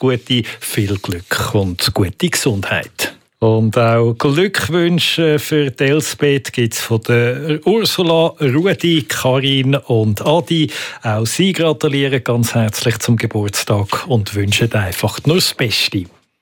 Gute, viel Glück und gute Gesundheit. Und auch Glückwünsche für Elsbeth gibt es von der Ursula, Rudi, Karin und Adi. Auch sie gratulieren ganz herzlich zum Geburtstag und wünschen einfach nur das Beste.